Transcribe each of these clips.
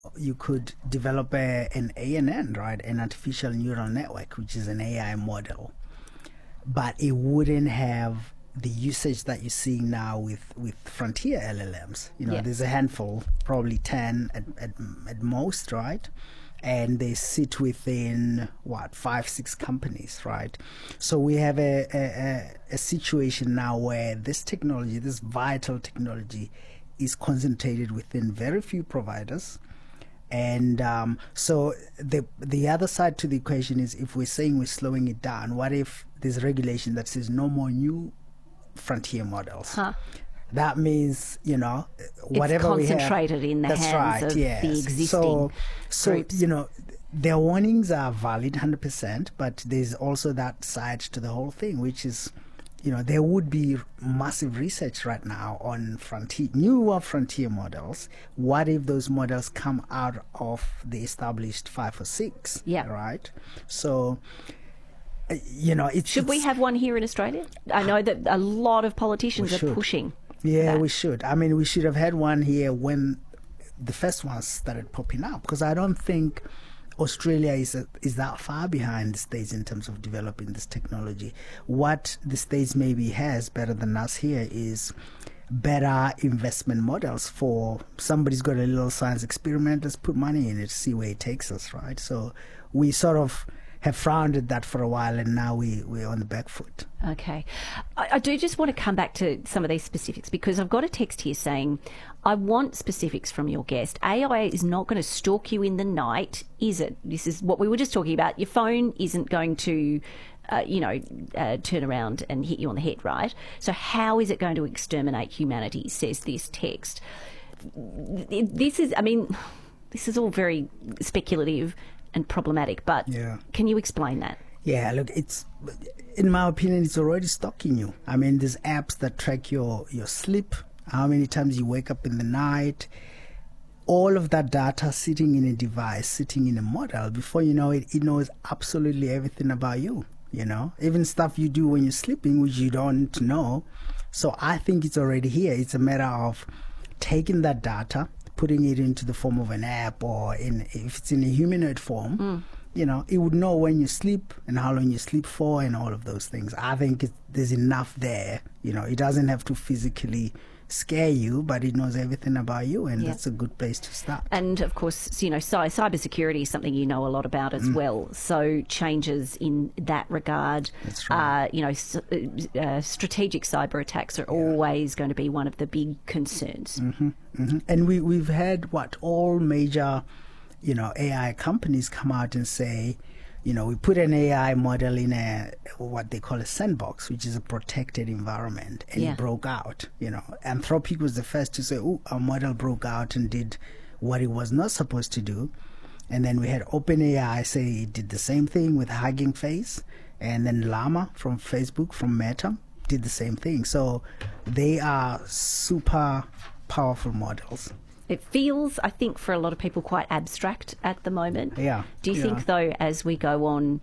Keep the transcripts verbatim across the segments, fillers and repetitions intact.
you could develop a, an A N N, right, an artificial neural network, which is an A I model, but it wouldn't have the usage that you're seeing now with, with frontier L L Ms. You know, Yeah. there's a handful, probably ten at, at, at most, right? And they sit within, what, five, six companies, right? So we have a, a, a, a situation now where this technology, this vital technology, is concentrated within very few providers. And um, so the the other side to the equation is, if we're saying we're slowing it down, what if there's regulation that says no more new frontier models? Huh. That means, you know, whatever it's we have, concentrated in the that's hands right, of yes. the existing so, so groups. you know, their warnings are valid one hundred percent, but there's also that side to the whole thing, which is, you know, there would be massive research right now on frontier, newer frontier models. What if those models come out of the established five or six? Yeah. Right? So, uh, you know, it's... Should we it's- have one here in Australia? I know that a lot of politicians We are should. pushing. Yeah, that. we should. I mean, we should have had one here when the first ones started popping up, because I don't think Australia is a, is that far behind the States in terms of developing this technology. What the States maybe has better than us here is better investment models for somebody's got a little science experiment, let's put money in it, see where it takes us, right? So we sort of have frowned at that for a while, and now we, we're on the back foot. Okay. I, I do just want to come back to some of these specifics, because I've got a text here saying, I want specifics from your guest. A I is not going to stalk you in the night, is it? This is what we were just talking about. Your phone isn't going to, uh, you know, uh, turn around and hit you on the head, right? So how is it going to exterminate humanity, says this text. This is, I mean, this is all very speculative and problematic, but Yeah. can you explain that? Yeah, look, it's, in my opinion, it's already stalking you. I mean, there's apps that track your, your sleep, how many times you wake up in the night, all of that data sitting in a device, sitting in a model. Before you know it, it knows absolutely everything about you, you know, even stuff you do when you're sleeping, which you don't know. So I think it's already here. It's a matter of taking that data, putting it into the form of an app, or in, if it's in a humanoid form, mm. you know, it would know when you sleep and how long you sleep for and all of those things. I think it, there's enough there. You know, it doesn't have to physically scare you, but it knows everything about you, and Yeah. that's a good place to start. And of course, you know, cy- cybersecurity is something you know a lot about as mm. well. So changes in that regard, That's right. uh, you know, s- uh, strategic cyber attacks are yeah. always going to be one of the big concerns. Mm-hmm, mm-hmm. And we we've had what all major, you know, A I companies come out and say, you know, we put an A I model in a what they call a sandbox, which is a protected environment, and Yeah. it broke out. You know, Anthropic was the first to say, "Oh, our model broke out and did what it was not supposed to do," and then we had OpenAI say it did the same thing with Hugging Face, and then Llama from Facebook, from Meta, did the same thing. So they are super powerful models. It feels, I think, for a lot of people quite abstract at the moment. Yeah. Do you yeah. think, though, as we go on,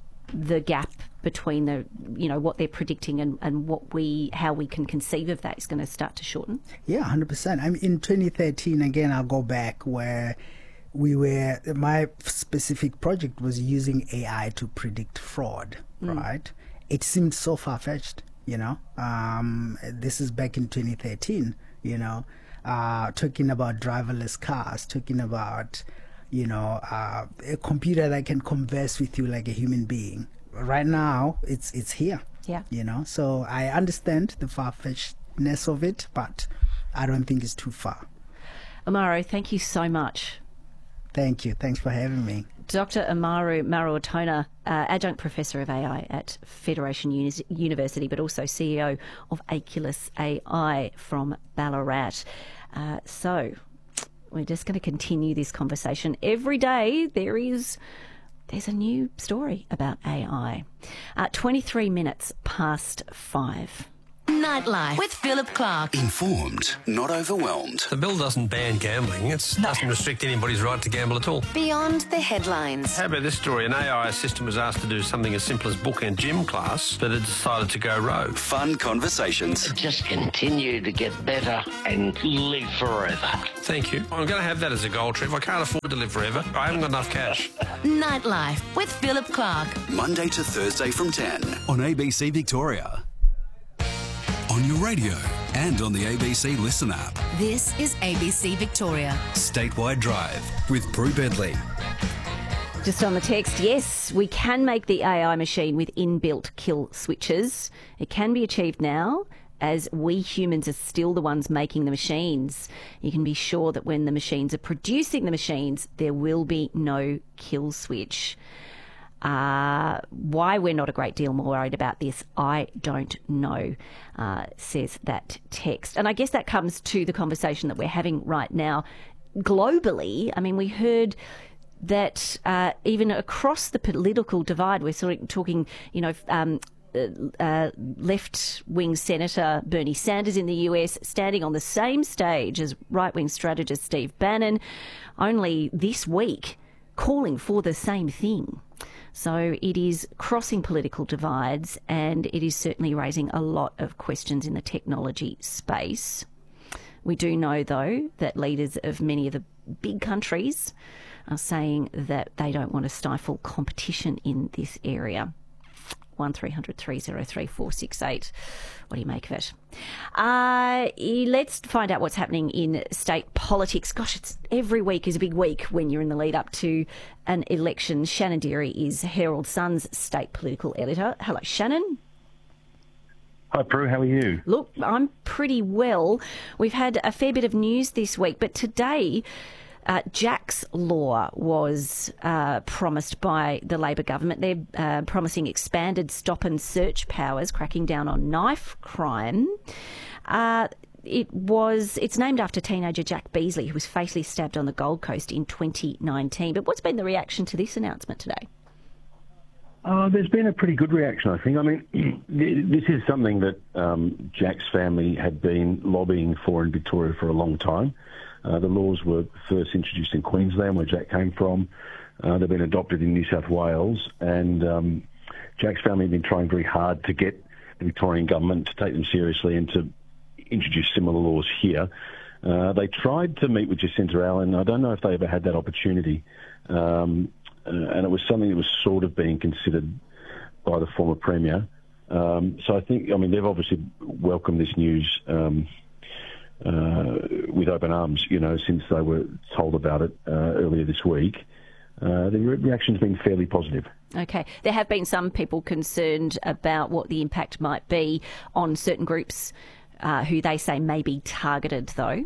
the gap between the, you know, what they're predicting and, and what we, how we can conceive of that is going to start to shorten? Yeah, one hundred percent. I mean, in twenty thirteen, again, I'll go back where we were, my specific project was using A I to predict fraud, mm. right? It seemed so far-fetched, you know. Um, this is back in twenty thirteen, you know. Uh, talking about driverless cars, talking about, you know, uh, a computer that can converse with you like a human being. Right now, it's it's here. Yeah. You know, so I understand the far-fetchedness of it, but I don't think it's too far. Amaro, thank you so much. Thank you. Thanks for having me. Doctor Amaru Maro-Otona, uh, Adjunct Professor of A I at Federation Uni- University, but also C E O of Aculus A I from Ballarat. Uh, so we're just going to continue this conversation. Every day there is there's a new story about A I. Uh, twenty-three minutes past five. Nightlife with Philip Clark. Informed, not overwhelmed. The bill doesn't ban gambling. It doesn't restrict anybody's right to gamble at all. Beyond the headlines. How about this story? An A I assistant was asked to do something as simple as book and gym class, but it decided to go rogue. Fun conversations. Just continue to get better and live forever. Thank you. I'm going to have that as a goal, Trev. I can't afford to live forever. I haven't got enough cash. Nightlife with Philip Clark. Monday to Thursday from ten on A B C Victoria. On your radio and on the A B C Listen app. This is A B C Victoria. Statewide Drive with Prue Bedley. Just on the text, yes, we can make the A I machine with inbuilt kill switches. It can be achieved now, as we humans are still the ones making the machines. You can be sure that when the machines are producing the machines, there will be no kill switch. Uh, why we're not a great deal more worried about this, I don't know, uh, says that text. And I guess that comes to the conversation that we're having right now globally. I mean, we heard that uh, even across the political divide, we're sort of talking, you know, um, uh, left-wing Senator Bernie Sanders in the U S standing on the same stage as right-wing strategist Steve Bannon, only this week calling for the same thing. So it is crossing political divides, and it is certainly raising a lot of questions in the technology space. We do know, though, that leaders of many of the big countries are saying that they don't want to stifle competition in this area. one three hundred three oh three four six eight. What do you make of it? Uh, let's find out what's happening in state politics. Gosh, it's every week is a big week when you're in the lead up to an election. Shannon Deary is Herald Sun's state political editor. Hello, Shannon. Hi, Prue. How are you? Look, I'm pretty well. We've had a fair bit of news this week, but today Uh, Jack's Law was uh, promised by the Labor government. They're uh, promising expanded stop and search powers, cracking down on knife crime. Uh, it was. It's named after teenager Jack Beasley, who was fatally stabbed on the Gold Coast in twenty nineteen. But what's been the reaction to this announcement today? Uh, there's been a pretty good reaction, I think. I mean, this is something that um, Jack's family had been lobbying for in Victoria for a long time. Uh, the laws were first introduced in Queensland, where Jack came from. Uh, they've been adopted in New South Wales, and um, Jack's family have been trying very hard to get the Victorian government to take them seriously and to introduce similar laws here. Uh, they tried to meet with Jacinta Allen. I don't know if they ever had that opportunity, um, uh, and it was something that was sort of being considered by the former Premier. Um, so I think, I mean, they've obviously welcomed this news um, Uh, with open arms, you know, since they were told about it uh, earlier this week. Uh, the re- reaction's been fairly positive. Okay. There have been some people concerned about what the impact might be on certain groups uh, who they say may be targeted, though.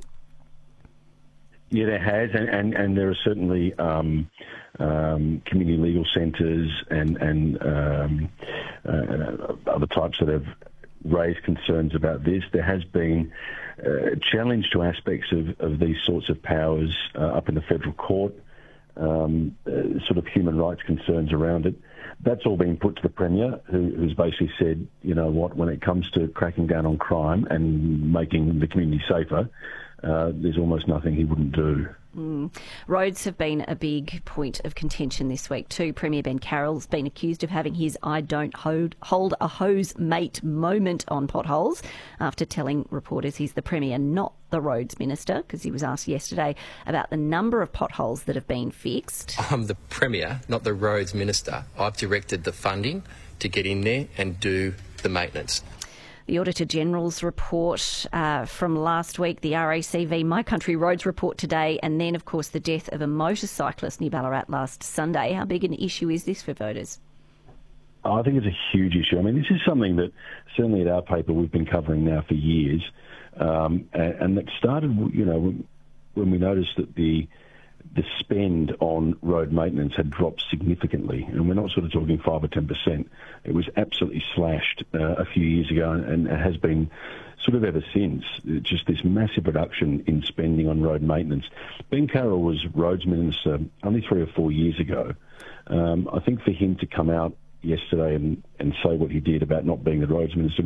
Yeah, there has, and, and, and there are certainly um, um, community legal centres and, and um, uh, other types that have raised concerns about this. There has been a challenge to aspects of, of these sorts of powers uh, up in the federal court, um, uh, sort of human rights concerns around it. That's all been put to the Premier, who, who's basically said, you know what, when it comes to cracking down on crime and making the community safer, uh, there's almost nothing he wouldn't do. Mm. Roads have been a big point of contention this week too. Premier Ben Carroll's been accused of having his I don't hold, hold a hose mate moment on potholes after telling reporters he's the Premier, not the Roads Minister, because he was asked yesterday about the number of potholes that have been fixed. I'm the Premier, not the Roads Minister. I've directed the funding to get in there and do the maintenance. The Auditor General's report uh, from last week, the R A C V My Country Roads report today, and then, of course, the death of a motorcyclist near Ballarat last Sunday. How big an issue is this for voters? I think it's a huge issue. I mean, this is something that certainly at our paper we've been covering now for years, um, and, and that started, you know, when we noticed that the the spend on road maintenance had dropped significantly, and we're not sort of talking five or ten percent. It was absolutely slashed uh, a few years ago, and it has been sort of ever since. Just this massive reduction in spending on road maintenance. Ben Carroll was Roads Minister only three or four years ago. Um, I think for him to come out yesterday and, and say what he did about not being the Roads Minister was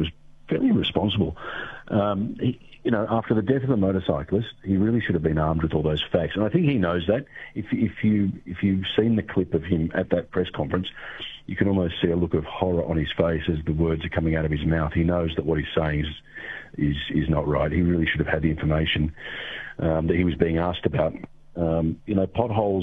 fairly irresponsible. Um, he, you know, after the death of the motorcyclist, he really should have been armed with all those facts, and I think he knows that. If if you if you've seen the clip of him at that press conference, you can almost see a look of horror on his face as the words are coming out of his mouth. He knows that what he's saying is is is not right. He really should have had the information um, that he was being asked about. Um, you know, potholes